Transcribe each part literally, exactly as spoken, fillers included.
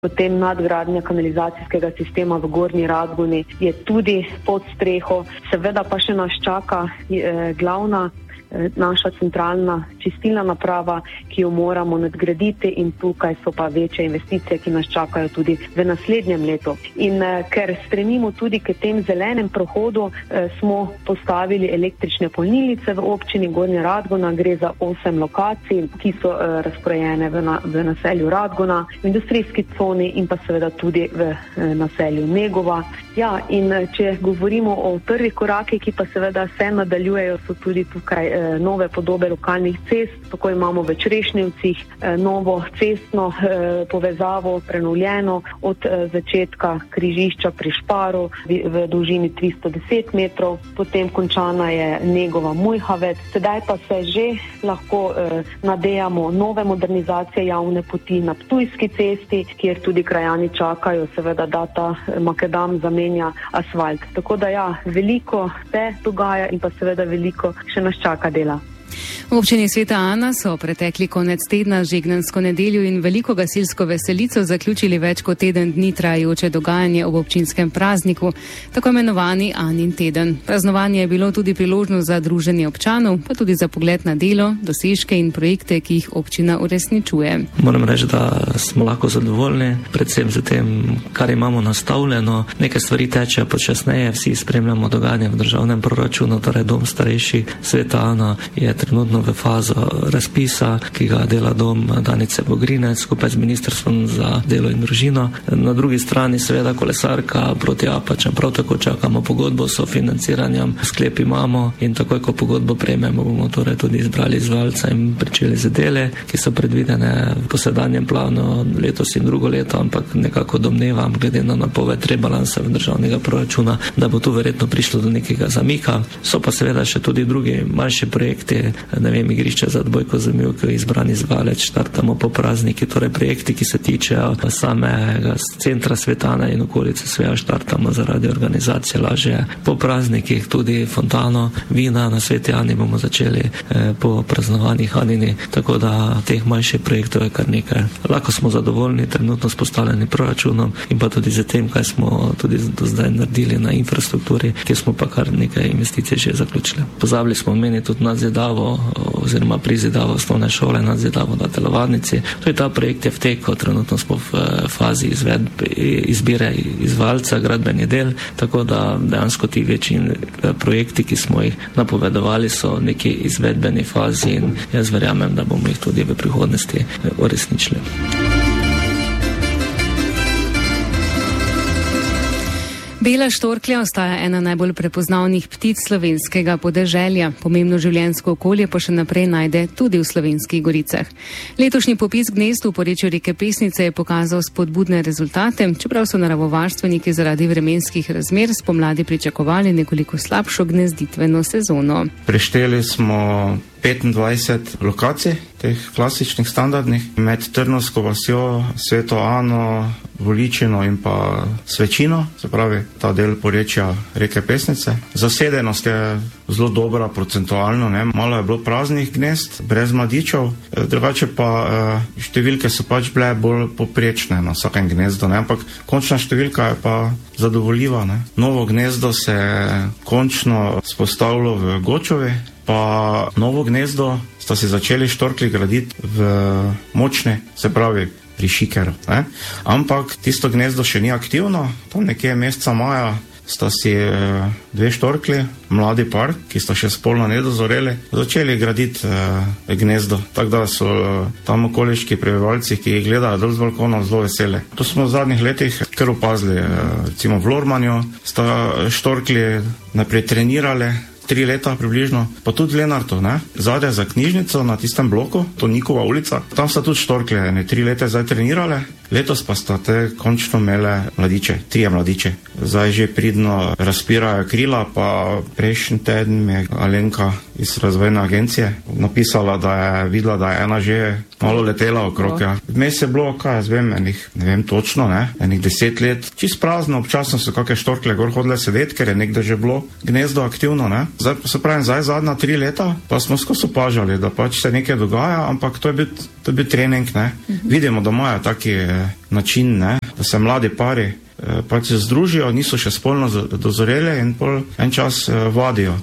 Potem nadgradnja kanalizacijskega sistema v Gornji Radgoni je tudi pod streho. Seveda pa še nas čaka eh, glavna naša centralna čistilna naprava, ki jo moramo nadgraditi, in tukaj so pa večje investicije, ki nas čakajo tudi v naslednjem letu. In eh, ker stremimo tudi k tem zelenem prehodu, eh, smo postavili električne polnilnice v občini Gornja Radgona. Gre za osem lokacij, ki so eh, razporejene v, na, v naselju Radgona, v industrijski coni in pa seveda tudi v eh, naselju Negova. Ja, in eh, če govorimo o prvih korakih, ki pa seveda se nadaljujejo, so tudi tukaj eh, nove podobe lokalnih cest. Tako imamo v Črešnjevcih novo cestno povezavo, prenovljeno od začetka križišča pri Šparu v dolžini tristo deset metrov. Potem končana je Negova Mujhavec. Sedaj pa se že lahko nadejamo nove modernizacije javne poti na Ptujski cesti, kjer tudi krajani čakajo, seveda, da ta makadam zamenja asfalt. Tako da ja, veliko se dogaja in pa seveda veliko še nas čaka dela. V občini Sveta Ana so pretekli konec tedna z žegnansko nedeljo in veliko gasilsko veselico zaključili več kot teden dni trajajoče dogajanje ob občinskem prazniku, tako imenovani Anin teden. Praznovanje je bilo tudi priložnost za druženje občanov, pa tudi za pogled na delo, dosežke in projekte, ki jih občina uresničuje. Moram reči, da smo lahko zadovoljni, predvsem z tem, kar imamo nastavljeno. Nekaj stvari teče počasneje, vsi spremljamo dogajanje v državnem proračunu, torej Dom starejših Sveta Ana je trenutno v fazo razpisa, ki ga dela Dom Danice Vogrinec skupaj z Ministrstvom za delo in družino. Na drugi strani seveda kolesarka proti Apačem, prav tako čakamo pogodbo s sofinanciranjem, sklep imamo in takoj, ko pogodbo prejmemo, bomo torej tudi izbrali izvajalca in pričeli z dele, ki so predvidene po sedanjem planu letos in drugo leto, ampak nekako domnevam, glede na napoved rebalansa v državnega proračuna, da bo tu verjetno prišlo do nekega zamika. So pa seveda še tudi drugi manjši projekti, ne vem, igrišče za odbojko z mivko, izbrani izvajalec, štartamo po prazniki, torej projekti, ki se tičejo samega centra Sveta Ana in okolice, sveja štartamo zaradi organizacije lažje po praznikih, tudi fontano vina na Sveti Ani bomo začeli eh, po praznovanjih Anini, tako da teh manjših projektov je kar nekaj. Lahko smo zadovoljni trenutno s postavljenim proračunom in pa tudi z tem, kaj smo tudi do zdaj naredili na infrastrukturi, kjer smo pa kar nekaj investicij že zaključili. Pozabili smo omeniti tudi nadzidavo oziroma prizidavo osnovne šole, nadzidavo na telovadnici. To je ta projekt je v teku, trenutno smo v fazi izvedbe, izbire izvajalca gradbenih del, tako da dejansko ti večji projekti, ki smo jih napovedovali, so neki izvedbeni fazi in jaz verjamem, da bomo jih tudi v prihodnosti uresničili. Bela štorklja ostaja ena najbolj prepoznavnih ptic slovenskega podeželja. Pomembno življenjsko okolje pa še naprej najde tudi v Slovenskih goricah. Letošnji popis gnezd v porečju reke Pesnice je pokazal spodbudne rezultate, čeprav so naravovarstveniki zaradi vremenskih razmer spomladi pričakovali nekoliko slabšo gnezditveno sezono. Prešteli smo petindvajset lokacij, teh klasičnih, standardnih, med Trnovsko vasjo, Sveto Ano, Voličino in pa Svečino, se pravi ta del porečja reke Pesnice. Zasedenost je zelo dobra procentualno, ne? Malo je bilo praznih gnezd, brez mladičev, drugače pa eh, številke so pač bile bolj poprečne na vsakem gnezdu, ne? Ampak končna številka je pa zadovoljiva, ne? Novo gnezdo se je končno spostavilo v Gočovi, pa novo gnezdo sta si začeli štorkli graditi v Močni, se pravi pri Šikeru, ne? Ampak tisto gnezdo še ni aktivno, tam nekje meseca maja sta si dve štorkli, mladi par, ki sta še spolno nedozoreli, začeli graditi eh, gnezdo, tako da so tam okoliški prebivalci, ki jih gledajo dol z balkonov, zelo veseli. To smo v zadnjih letih kar opazili, eh, recimo v Lormanju sta štorkli najprej trenirali, tri leta približno, pa tudi v Lenartu, ne? Zadaj za knjižnico na tistem bloku, to Nikova ulica, tam sta tudi štorkle, ne tri leta zdaj trenirale, letos pa sta te končno imele mladiče, trije mladiče. Zdaj že pridno razpirajo krila, pa prejšnji teden mi je Alenka iz razvojne agencije napisala, da je videla, da je ena že malo letela okrog. Ja. Vmes je bilo, kaj jaz vem, enih, ne vem točno, ne, enih deset let, čist prazno, občasno so kakšne štorkle gor hodile sedeti, ker je nekdo že bilo gnezdo aktivno, ne. Zdaj, se pravim, zdaj zadnja tri leta, pa smo skozi opažali, da pač se nekaj dogaja, ampak to je bil, to je bil trening, ne. Uh-huh. Vidimo, da imajo taki način, ne, da se mladi pari eh, pač se združijo, niso še spolno dozoreli in pol en čas eh, vadijo.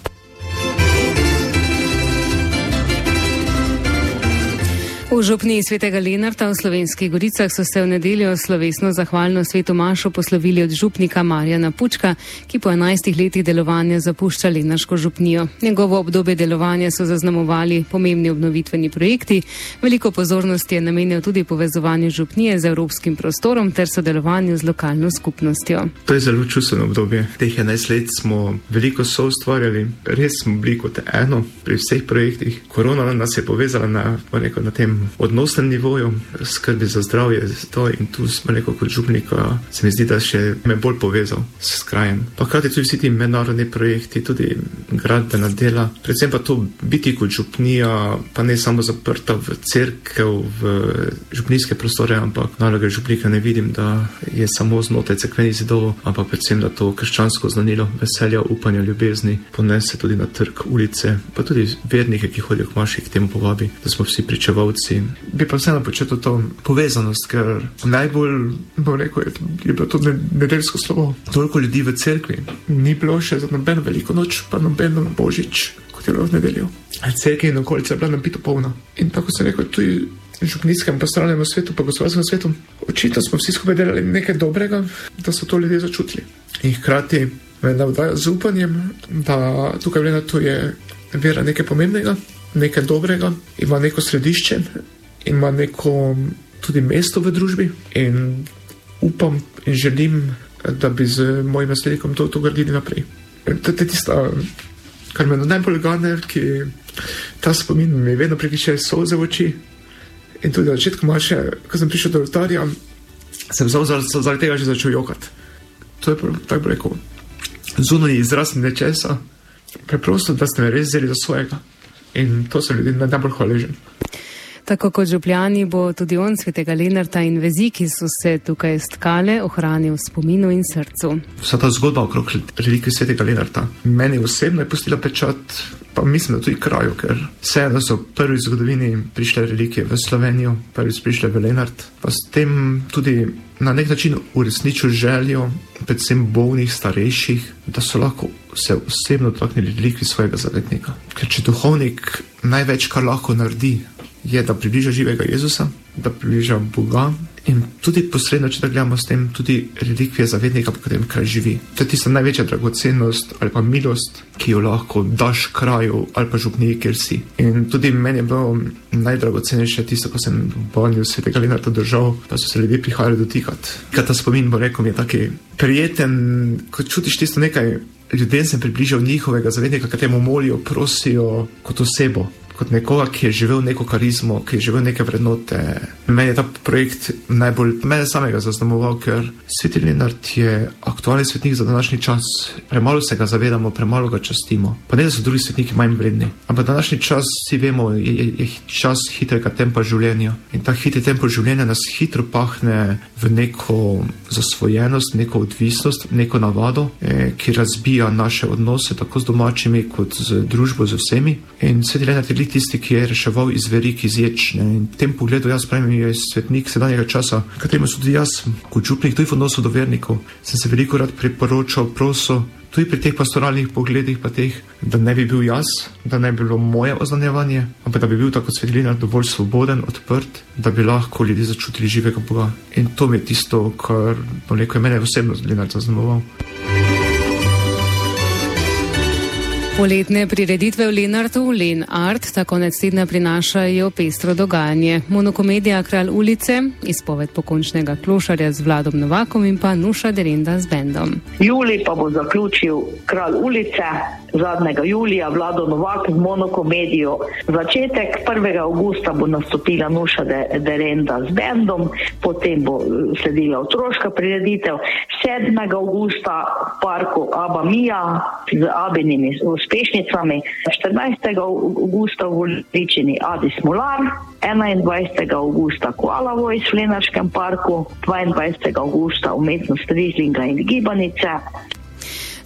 V župniji Svetega Lenarta v Slovenskih Goricah so se v nedeljo slovesno zahvalno sveto mašo poslovili od župnika Marjana Pučka, ki po enajstih letih delovanja zapušča lenarško župnijo. Njegovo obdobje delovanja so zaznamovali pomembni obnovitveni projekti, veliko pozornosti je namenjal tudi povezovanju župnije z evropskim prostorom ter sodelovanju z lokalno skupnostjo. To je zelo čustveno obdobje. Teh enajst let smo veliko soustvarjali, res smo bili kot eno pri vseh projektih. Korona nas je povezala na, rekel, na tem odnosnem nivoju, skrbi za zdravje to in tu smo neko kot župnika se mi zdi, da še me bolj povezal s krajem. Pa krati tudi vsi ti mednarodni projekti, tudi gradbena dela, predvsem pa to biti kot župnija, pa ne samo zaprta v cerkev, v župnijske prostore, ampak naloge župnika ne vidim, da je samo znotraj cerkvenih zidov, ampak predvsem, da to krščansko znanilo veselja, upanja, ljubezni ponese tudi na trg, ulice, pa tudi vernike, ki hodijo k maši, k temu povabi, da smo vsi pričevalci. Bi pa vseeno početil to povezanost, ker najbolj, bo rekel, je bilo to nedeljsko slovo. Toliko ljudi v cerkvi ni bilo še za nobeno veliko noč, pa nobeno božič, kot je bilo v nedeljo. Cerkev in okolica je bila nabito polna. In tako se rekel, tudi v župnijskem pastoralnem svetu, pa gospodarskem svetu, očitno smo vsi skupaj delali nekaj dobrega, da so to ljudje začutili. In hkrati me navdaja z upanjem, da tukaj v Lenartu je vera nekaj pomembnega, nekaj dobrega, ima neko središče, ima neko tudi mesto v družbi in upam in želim, da bi z mojim naslednikom to, to gradili naprej. To je tista, kar me najbolj gane, ki ta spomin mi vedno prikiče solze v oči in tudi na začetku maše, ko sem prišel do oltarja, sem zaradi tega že začel jokati. To je tako bi rekel, zunanji izraz nečesa, preprosto, da ste me res vzeli za svojega. In to so ljudi najbolj hvaležen. Tako kot župljani bo tudi on Svetega Lenarta in vezi, ki so se tukaj stkale, ohranil v spominu in srcu. Vsa ta zgodba okrog relikvij Svetega Lenarta meni osebno je pustila pečat, pa mislim, da tudi kraju, ker vse, da so prvi v zgodovini prišle relikvije v Slovenijo, prvi prišle v Lenart, pa s tem tudi na nek način uresničil željo predvsem bolnih, starejših, da so lahko se osebno dotaknili relikvij svojega zavetnika. Ker če duhovnik največ, kar lahko naredi, je, da približa živega Jezusa, da približa Boga in tudi posredno, če da gledamo s tem, tudi relikvije zavetnika, po katerem kraj živi. To je tista največja dragocenost ali pa milost, ki jo lahko daš kraju ali pa župniji, kjer si. In tudi meni je bilo najdragocenejše tisto, ko sem v banju Svetega Lenarta držal, da so se ljudje prihajali dotikati. Kaj ta spomin, bo rekel, mi je taki prijeten, ko čutiš tisto nekaj, ljudem sem približal njihovega zavetnika, kateremu molijo, prosijo kot osebo, kot nekoga, ki je živel neko karizmo, ki je živel neke vrednote. Meni je ta projekt najbolj mene samega zaznamoval, ker Sveti Lenart je aktualni svetnik za današnji čas. Premalo se ga zavedamo, premalo ga častimo. Pa ne, da so drugi svetniki manj vredni. Ampak današnji čas, vsi vemo, je, je, je čas hitrega tempa življenja. In ta hitri tempo življenja nas hitro pahne v neko zasvojenost, neko odvisnost, neko navado, eh, ki razbija naše odnose tako z domačimi, kot z družbo, z vsemi. In Sveti Lenart je tisti, ki je reševal iz verik, iz ječne. In v tem pogledu jaz pravim, je svetnik sedanjega časa, kateremu so tudi jaz, kot župnik, tudi v odnosu do vernikov, sem se veliko rad priporočal, prosil, tudi pri teh pastoralnih pogledih, pa teh, da ne bi bil jaz, da ne bi bilo moje oznanjevanje, ampak da bi bil tako Sveti Lenart dovolj svoboden, odprt, da bi lahko ljudi začutili živega Boga. In to mi je tisto, kar, bom rekel, je mene osebno Lenart zaznamoval. Poletne prireditve v Lenartu, Len Art, ta konec tedna prinašajo pestro dogajanje. Monokomedija Kralj ulice, izpoved pokončnega klošarja z Vladom Novakom in pa Nuša Derenda z bendom. Julij pa bo zaključil Kralj ulice, zadnjega julija Vlado Novak z monokomedijo. Začetek prvega avgusta bo nastopila Nuša Derenda z bendom, potem bo sledila otroška prireditev. sedmega avgusta v parku Aba Mija z Abinimi uspešnicami, štirinajstega avgusta v Voličini Adi Smolar, enaindvajsetega avgusta Koala Voice v Lenarškem parku, dvaindvajsetega avgusta umetnost Rizlinga in Gibanice.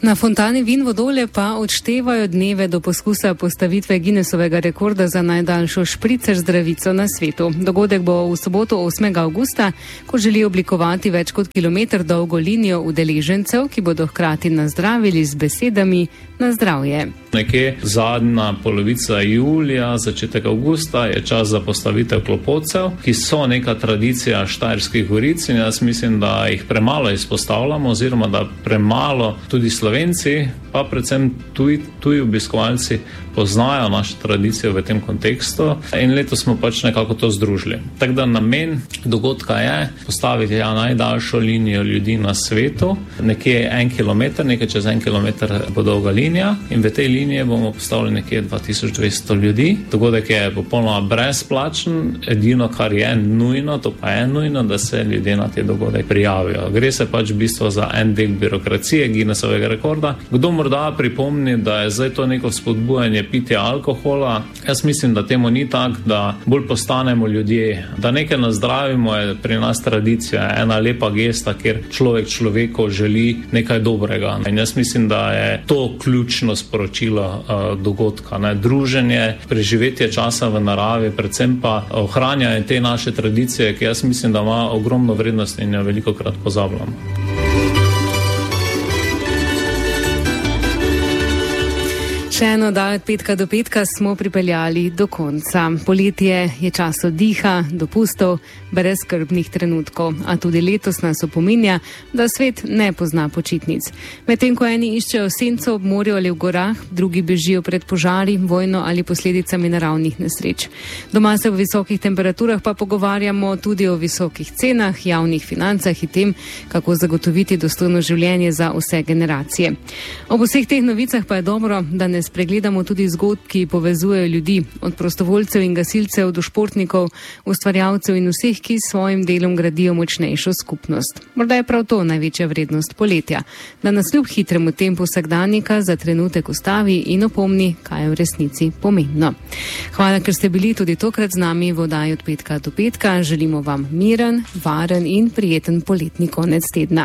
Na fontani Vinvodolje pa odštevajo dneve do poskusa postavitve Guinnessovega rekorda za najdaljšo špricer zdravico na svetu. Dogodek bo v soboto osmega avgusta, ko želi oblikovati več kot kilometer dolgo linijo udeležencev, ki bodo hkrati nazdravili z besedami na zdravje. Nekje zadnja polovica julija, začetek avgusta je čas za postavitev klopotcev, ki so neka tradicija Štajerskih goric in jaz mislim, da jih premalo izpostavljamo oziroma da premalo tudi Slovenci, pa predvsem tuji, tuji obiskovalci poznajo našo tradicijo v tem kontekstu in letos smo pač nekako to združili. Tako da namen dogodka je postaviti ja, najdaljšo linijo ljudi na svetu, nekje en kilometer, nekaj čez en kilometer bo dolga linija in v tej liniji bomo postavili nekje dva tisoč dvesto ljudi. Dogodek je popolnoma brezplačen, edino kar je nujno, to pa je nujno, da se ljudje na te dogodek prijavijo. Gre se pač v bistvu za en del birokracije Guinnessovega rekorda. Kdo morda pripomni, da je zdaj to neko spodbujanje pitja alkohola? Jaz mislim, da temu ni tak, da bolj postanemo ljudje, da nekaj nazdravimo, je pri nas tradicija, ena lepa gesta, kjer človek človeku želi nekaj dobrega. In jaz mislim, da je to ključno sporočilo uh, dogodka, ne? Druženje, preživetje časa v naravi, predvsem pa ohranjanje te naše tradicije, ki jaz mislim, da ima ogromno vrednost in jo velikokrat pozabljamo. Še eno oddajo od petka do petka smo pripeljali do konca. Poletje je čas oddiha, dopustov, brezskrbnih trenutkov, a tudi letos nas opominja, da svet ne pozna počitnic. Medtem ko eni iščejo senco ob morju ali v gorah, drugi bežijo pred požari, vojno ali posledicami naravnih nesreč. Doma se v visokih temperaturah pa pogovarjamo tudi o visokih cenah, javnih financah in tem, kako zagotoviti dostojno življenje za vse generacije. Ob vseh teh novicah pa je dobro, da ne spregledamo tudi zgodb, ki povezujejo ljudi, od prostovoljcev in gasilcev do športnikov, ustvarjalcev in vseh, ki s svojim delom gradijo močnejšo skupnost. Morda je prav to največja vrednost poletja, da nas kljub hitremu tempu vsakdanjika za trenutek ustavi in opomni, kaj je v resnici pomembno. Hvala, ker ste bili tudi tokrat z nami v oddaji od petka do petka. Želimo vam miren, varen in prijeten poletni konec tedna.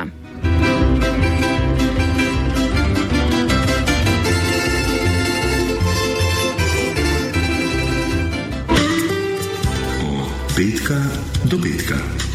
Petka do petka.